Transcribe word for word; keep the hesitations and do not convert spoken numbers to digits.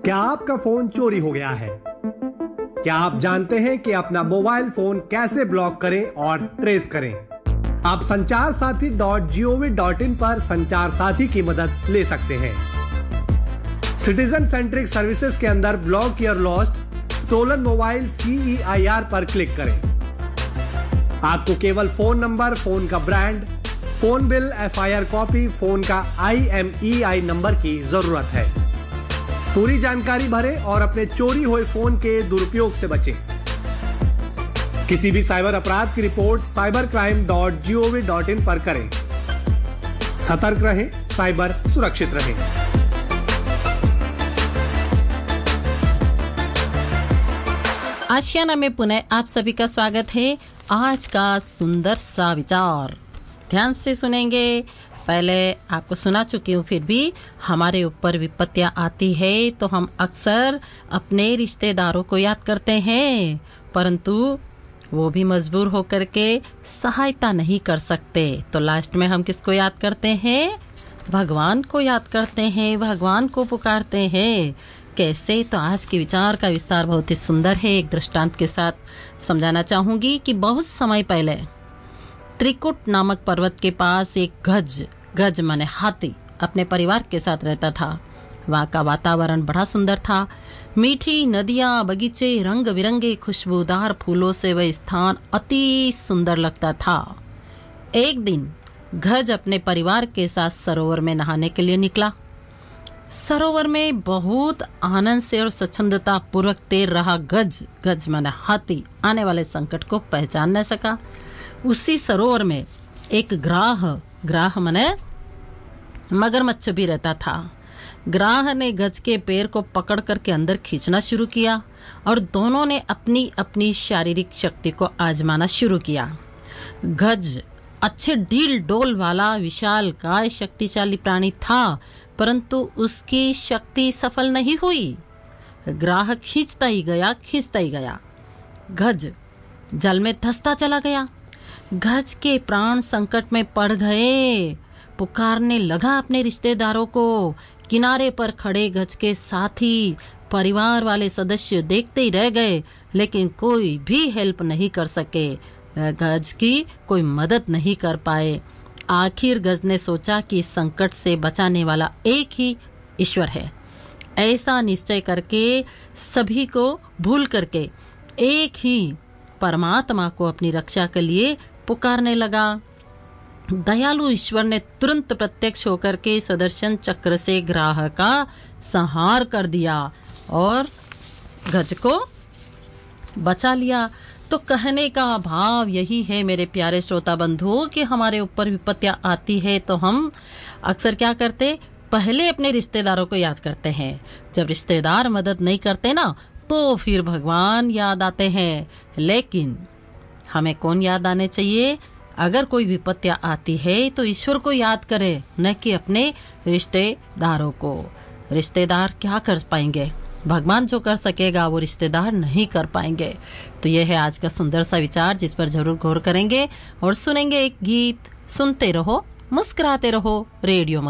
क्या आपका फोन चोरी हो गया है? क्या आप जानते हैं कि अपना मोबाइल फोन कैसे ब्लॉक करें और ट्रेस करें? आप संचार साथी dot G O V dot in पर संचार साथी की मदद ले सकते हैं। सिटीजन सेंट्रिक सर्विसेज के अंदर block your lost stolen mobile C E I R पर क्लिक करें। आपको केवल फोन नंबर, फोन का brand, phone bill, F I R copy, phone का I M E I number की जरूरत है। पूरी जानकारी भरें और अपने चोरी हुए फोन के दुरुपयोग से बचें। किसी भी साइबर अपराध की report cyber crime dot G O V dot in पर करें। सतर्क रहें, साइबर सुरक्षित रहें। आशियाना में पुनः आप सभी का स्वागत है। आज का सुंदर सा विचार ध्यान से सुनेंगे। पहले आपको सुना चुकी हूँ, फिर भी हमारे ऊपर विपत्तियाँ आती है तो हम अक्सर अपने रिश्तेदारों को याद करते हैं, परंतु वो भी मजबूर होकर के सहायता नहीं कर सकते। तो लास्ट में हम किसको याद करते हैं? भगवान को याद करते हैं, भगवान को पुकारते हैं। कैसे? तो आज के विचार का विस्तार बहुत ही सुंदर है। एक दृष्टांत के साथ समझाना चाहूंगी कि बहुत समय पहले त्रिकुट नामक पर्वत के पास एक गज गज माने हाथी अपने परिवार के साथ रहता था। वहाँ का वातावरण बड़ा सुंदर था। मीठी नदियाँ, बगीचे, रंग बिरंगे खुशबूदार फूलों से वह स्थान अति सुंदर लगता था। एक दिन गज अपने परिवार के साथ सरोवर में नहाने के लिए निकला। सरोवर में बहुत आनंद से और स्वच्छंदता पूर्वक तैर रहा गज गज माने हाथी आने वाले संकट को पहचान न सका। उसी सरोवर में एक ग्राह ग्राह माने मगरमच्छ भी रहता था। ग्राह ने गज के पैर को पकड़ करके अंदर खींचना शुरू किया और दोनों ने अपनी अपनी शारीरिक शक्ति को आजमाना शुरू किया। गज अच्छे ढील डोल वाला विशाल काय शक्तिशाली प्राणी था, परंतु उसकी शक्ति सफल नहीं हुई। ग्राह खींचता ही गया खींचता ही गया गज जल में धंसता चला गया। गज के प्राण संकट में पड़ गए। पुकारने लगा अपने रिश्तेदारों को। किनारे पर खड़े गज के साथी, परिवार वाले सदस्य देखते ही रह गए, लेकिन कोई भी हेल्प नहीं कर सके। गज की कोई मदद नहीं कर पाए। आखिर गज ने सोचा कि इस संकट से बचाने वाला एक ही ईश्वर है। ऐसा निश्चय करके सभी को भूल करके एक ही परमात्मा को अपनी रक्षा के लिए पुकारने लगा। दयालु ईश्वर ने तुरंत प्रत्यक्ष होकर के सुदर्शन चक्र से ग्राह का संहार कर दिया और गज को बचा लिया। तो कहने का भाव यही है मेरे प्यारे श्रोता बंधुओं कि हमारे ऊपर विपत्तियां आती है तो हम अक्सर क्या करते? पहले अपने रिश्तेदारों को याद करते हैं। जब रिश्तेदार मदद नहीं करते ना, तो फिर भगवान याद आते हैं। लेकिन हमें कौन याद आने चाहिए? अगर कोई विपत्तियां आती है तो ईश्वर को याद करें, न कि अपने रिश्तेदारों को। रिश्तेदार क्या कर पाएंगे? भगवान जो कर सकेगा वो रिश्तेदार नहीं कर पाएंगे। तो यह है आज का सुंदर सा विचार, जिस पर जरूर गौर करेंगे और सुनेंगे एक गीत। सुनते रहो, मुस्कुराते रहो। रेडियो